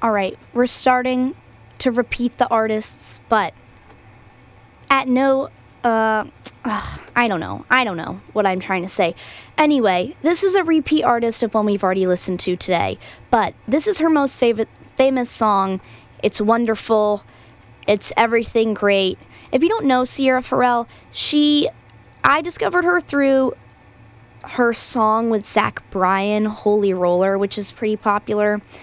All right, we're starting to repeat the artists, but at no, I don't know what I'm trying to say. Anyway, this is a repeat artist of one we've already listened to today, but this is her most famous song. It's wonderful. It's everything great. If you don't know Sierra Farrell, I discovered her through her song with Zach Bryan, Holy Roller, which is pretty popular.